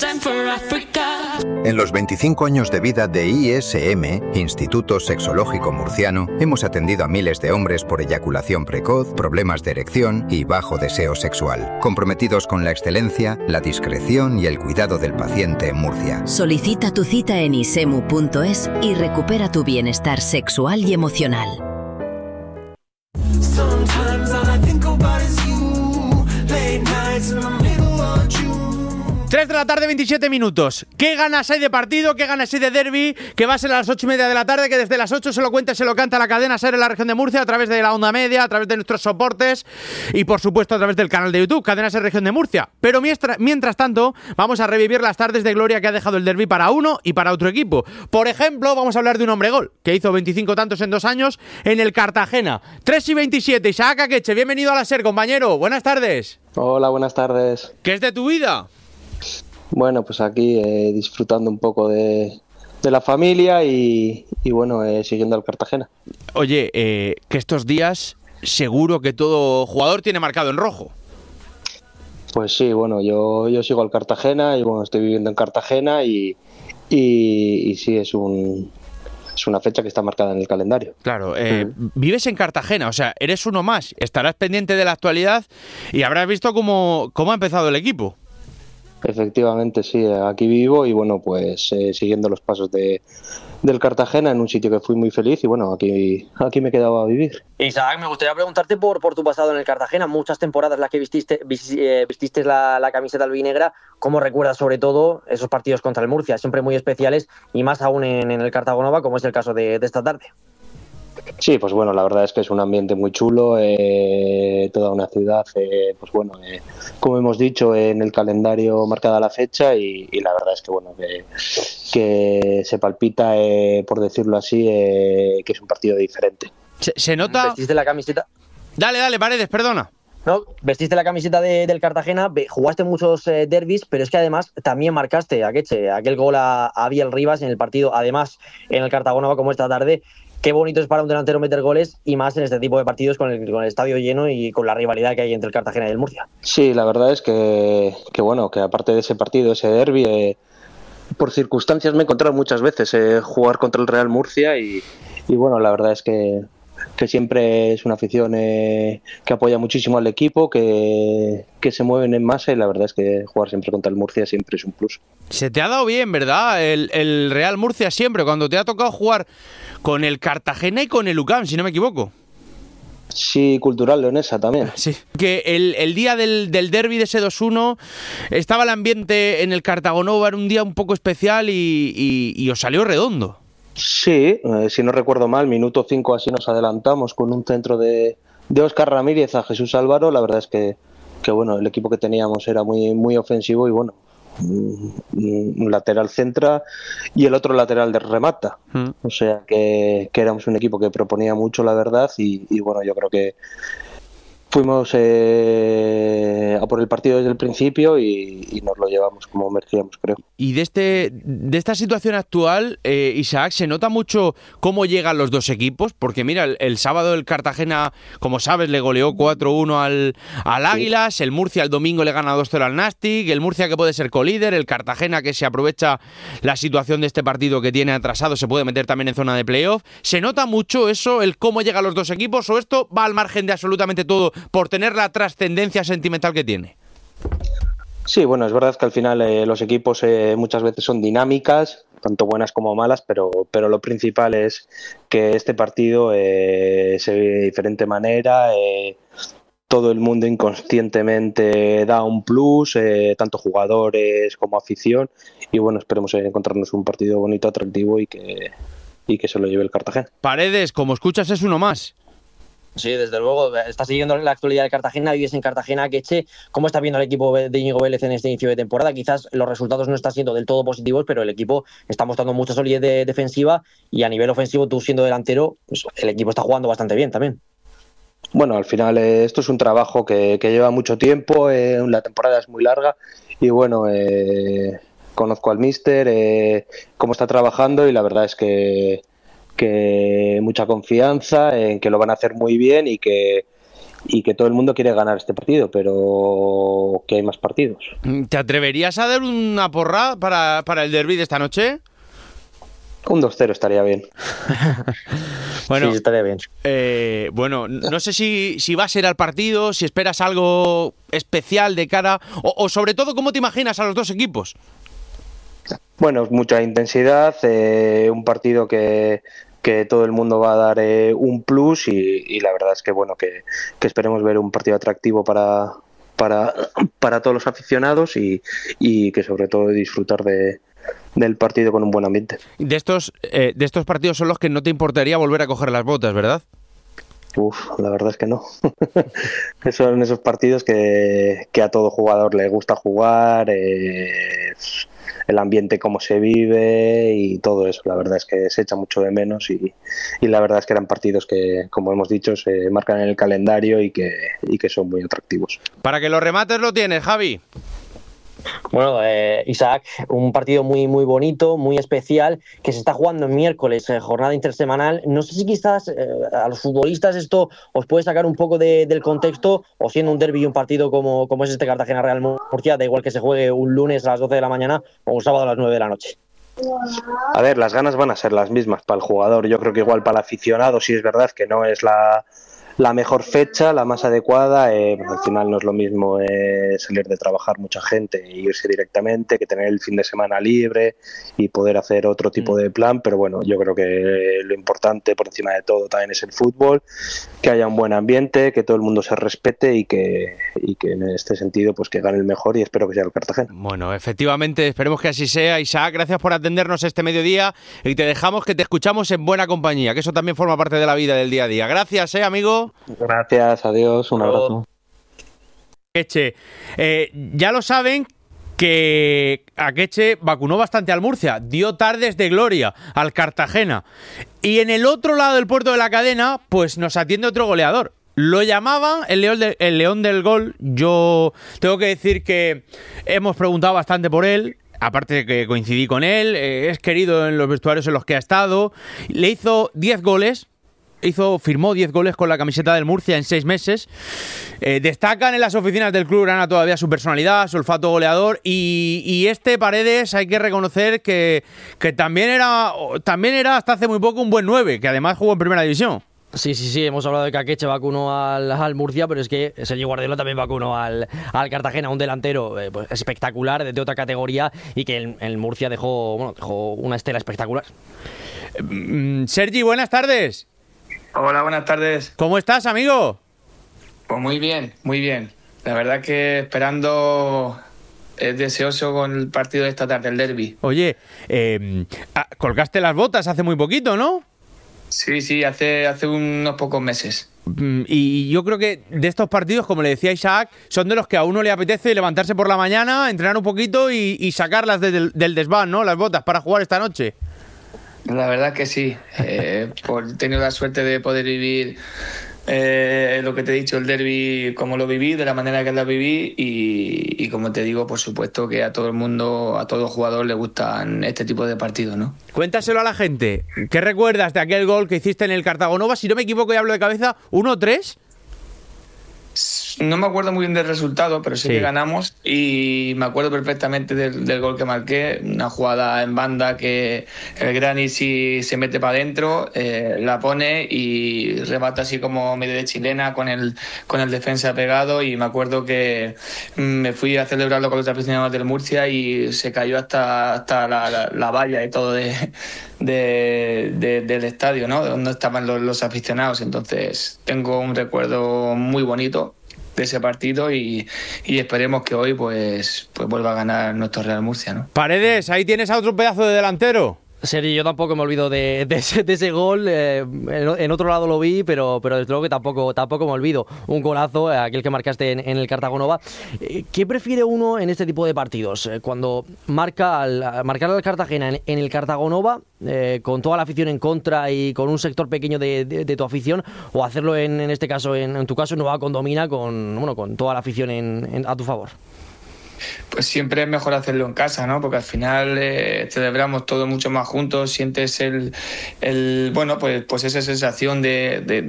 En los 25 años de vida de ISM, Instituto Sexológico Murciano, hemos atendido a miles de hombres por eyaculación precoz, problemas de erección y bajo deseo sexual, comprometidos con la excelencia, la discreción y el cuidado del paciente en Murcia. Solicita tu cita en isemu.es y recupera tu bienestar sexual y emocional. 3 de la tarde, 27 minutos. ¿Qué ganas hay de partido? ¿Qué ganas hay de derbi? Que va a ser a las 8:30 de la tarde, que desde las 8 se lo cuenta y se lo canta la cadena SER en la región de Murcia, a través de la onda media, a través de nuestros soportes y, por supuesto, a través del canal de YouTube, Cadena SER Región de Murcia. Pero mientras tanto, vamos a revivir las tardes de gloria que ha dejado el derbi para uno y para otro equipo. Por ejemplo, vamos a hablar de un hombre gol, que hizo 25 tantos en 2 años en el Cartagena. 3:27, Isaac Akeche, bienvenido a la SER, compañero. Buenas tardes. Hola, buenas tardes. ¿Qué es de tu vida? Bueno, pues aquí disfrutando un poco de la familia y bueno, siguiendo al Cartagena. Oye, que estos días seguro que todo jugador tiene marcado en rojo. Pues sí, bueno, yo sigo al Cartagena y bueno, estoy viviendo en Cartagena y sí, es una fecha que está marcada en el calendario. Claro, vives en Cartagena, o sea, eres uno más, estarás pendiente de la actualidad y habrás visto cómo ha empezado el equipo. Efectivamente, sí, aquí vivo y bueno, pues siguiendo los pasos del Cartagena en un sitio que fui muy feliz y bueno, aquí me he quedado a vivir. Isaac, me gustaría preguntarte por tu pasado en el Cartagena, muchas temporadas las que vististe la camiseta albinegra. ¿Cómo recuerdas sobre todo esos partidos contra el Murcia? Siempre muy especiales y más aún en el Cartagonova, como es el caso de esta tarde. Sí, pues bueno, la verdad es que es un ambiente muy chulo, toda una ciudad, pues bueno, como hemos dicho, en el calendario marcada la fecha y la verdad es que bueno, que se palpita, por decirlo así, que es un partido diferente. ¿Se nota? ¿Vestiste la camiseta? Dale, Paredes, perdona. No, vestiste la camiseta del Cartagena, jugaste muchos derbis, pero es que además también marcaste, Akeche, aquel gol a Biel Rivas en el partido, además en el Cartagonova como esta tarde. Qué bonito es para un delantero meter goles y más en este tipo de partidos con el estadio lleno y con la rivalidad que hay entre el Cartagena y el Murcia. Sí, la verdad es que bueno, que aparte de ese partido, ese derbi, por circunstancias me he encontrado muchas veces jugar contra el Real Murcia y bueno, la verdad es que siempre es una afición que apoya muchísimo al equipo, que se mueven en masa y la verdad es que jugar siempre contra el Murcia siempre es un plus. Se te ha dado bien, ¿verdad? El Real Murcia siempre, cuando te ha tocado jugar con el Cartagena y con el UCAM, si no me equivoco. Sí, Cultural Leonesa también. Sí. Que el día del derbi de ese 2-1 estaba el ambiente en el Cartagonova, era un día un poco especial y os salió redondo. Sí, si no recuerdo mal, minuto 5 así nos adelantamos con un centro de Óscar Ramírez a Jesús Álvaro. La verdad es que bueno, el equipo que teníamos era muy, muy ofensivo y bueno, un lateral centra y el otro lateral de remata. O sea que éramos un equipo que proponía mucho, la verdad, y bueno, yo creo que fuimos a por el partido desde el principio y nos lo llevamos como merecíamos, creo. Y de esta situación actual, Isaac, ¿se nota mucho cómo llegan los dos equipos? Porque mira, el sábado el Cartagena, como sabes, le goleó 4-1 al Águilas, el Murcia el domingo le gana 2-0 al Nastic, el Murcia que puede ser colíder, el Cartagena que se aprovecha la situación de este partido que tiene atrasado, se puede meter también en zona de playoff. ¿Se nota mucho eso, el cómo llegan los dos equipos, o esto va al margen de absolutamente todo por tener la trascendencia sentimental que tiene? Sí, bueno, es verdad que al final los equipos muchas veces son dinámicas, tanto buenas como malas, pero lo principal es que este partido se ve de diferente manera, todo el mundo inconscientemente da un plus, tanto jugadores como afición, y bueno, esperemos encontrarnos un partido bonito, atractivo y que se lo lleve el Cartagena. Paredes, como escuchas, es uno más. Sí, desde luego, estás siguiendo la actualidad del Cartagena, vives en Cartagena, Akeche. ¿Cómo está viendo el equipo de Íñigo Vélez en este inicio de temporada? Quizás los resultados no están siendo del todo positivos, pero el equipo está mostrando mucha solidez defensiva y a nivel ofensivo, tú siendo delantero, pues el equipo está jugando bastante bien también. Bueno, al final esto es un trabajo que lleva mucho tiempo, la temporada es muy larga y bueno, conozco al míster, cómo está trabajando y la verdad es que mucha confianza en que lo van a hacer muy bien y que que todo el mundo quiere ganar este partido, pero que hay más partidos. ¿Te atreverías a dar una porra para el derbi de esta noche? Un 2-0 estaría bien. Bueno, sí, estaría bien. Bueno, no sé si vas a ir al partido, si esperas algo especial de cara, o sobre todo, ¿cómo te imaginas a los dos equipos? Bueno, mucha intensidad, un partido que todo el mundo va a dar un plus y la verdad es que bueno que esperemos ver un partido atractivo para todos los aficionados y que sobre todo disfrutar del partido con un buen ambiente. De estos partidos son los que no te importaría volver a coger las botas, ¿verdad? La verdad es que no. Son esos partidos que a todo jugador le gusta jugar, el ambiente, cómo se vive y todo eso. La verdad es que se echa mucho de menos y la verdad es que eran partidos que, como hemos dicho, se marcan en el calendario y que son muy atractivos. Para que los remates lo tienes, Javi. Bueno, Isaac, un partido muy muy bonito, muy especial, que se está jugando el miércoles, jornada intersemanal. No sé si quizás a los futbolistas esto os puede sacar un poco del contexto, o siendo un derbi y un partido como es este Cartagena Real Murcia, da igual que se juegue un lunes a las 12 de la mañana o un sábado a las 9 de la noche. A ver, las ganas van a ser las mismas para el jugador. Yo creo que igual para el aficionado sí es verdad que no es la mejor fecha, la más adecuada, al final no es lo mismo salir de trabajar mucha gente e irse directamente que tener el fin de semana libre y poder hacer otro tipo de plan, pero bueno, yo creo que lo importante por encima de todo también es el fútbol, que haya un buen ambiente, que todo el mundo se respete y que en este sentido pues que gane el mejor y espero que sea el Cartagena. Bueno, efectivamente, esperemos que así sea. Isaac, gracias por atendernos este mediodía y te dejamos que te escuchamos en buena compañía, que eso también forma parte de la vida del día a día. Gracias, amigo. Gracias, adiós, un abrazo. Akeche, ya lo saben que Akeche vacunó bastante al Murcia, dio tardes de gloria al Cartagena. Y en el otro lado del puerto de la cadena, pues nos atiende otro goleador. Lo llamaban el León del Gol. Yo tengo que decir que hemos preguntado bastante por él. Aparte de que coincidí con él, es querido en los vestuarios en los que ha estado. Le hizo 10 goles. Firmó 10 goles con la camiseta del Murcia en 6 meses. Destacan en las oficinas del club grana todavía su personalidad, su olfato goleador y este Paredes hay que reconocer que también era hasta hace muy poco un buen 9, que además jugó en primera división. Sí, hemos hablado de que Akeche vacunó al Murcia, pero es que Sergio Guardiola también vacunó al Cartagena, un delantero pues, espectacular, de otra categoría, y que el Murcia dejó una estela espectacular. Sergi, buenas tardes. Hola, buenas tardes. ¿Cómo estás, amigo? Pues muy bien, muy bien. La verdad que esperando, deseoso con el partido de esta tarde, el derbi. Oye, colgaste las botas hace muy poquito, ¿no? Sí, hace unos pocos meses. Y yo creo que de estos partidos, como le decía Isaac, son de los que a uno le apetece levantarse por la mañana, entrenar un poquito y sacarlas del desván, ¿no? Las botas para jugar esta noche. La verdad que sí. He tenido la suerte de poder vivir lo que te he dicho, el derbi, como lo viví, de la manera que lo viví y como te digo, por supuesto que a todo el mundo, a todo jugador le gustan este tipo de partidos, ¿no? Cuéntaselo a la gente. ¿Qué recuerdas de aquel gol que hiciste en el Cartagonova? Si no me equivoco y hablo de cabeza, 1-3. No me acuerdo muy bien del resultado, pero sí que ganamos y me acuerdo perfectamente del gol que marqué, una jugada en banda que el Grani sí se mete para adentro, la pone y remata así como medio de chilena con el defensa pegado y me acuerdo que me fui a celebrarlo con los aficionados del Murcia y se cayó hasta la valla y todo del estadio, ¿no? Donde estaban los aficionados. Entonces tengo un recuerdo muy bonito de ese partido y esperemos que hoy pues vuelva a ganar nuestro Real Murcia, ¿no? Paredes, ahí tienes a otro pedazo de delantero. Sergio, yo tampoco me olvido de ese gol. En otro lado lo vi, pero desde luego que tampoco me olvido. Un golazo, aquel que marcaste en el Cartagonova. ¿Qué prefiere uno en este tipo de partidos? Cuando marcar al Cartagena en el Cartagonova, con toda la afición en contra y con un sector pequeño de tu afición, o hacerlo en este caso, en tu caso, en Nueva Condomina, con toda la afición a tu favor. Pues siempre es mejor hacerlo en casa, ¿no? Porque al final celebramos todo mucho más juntos, sientes pues esa sensación de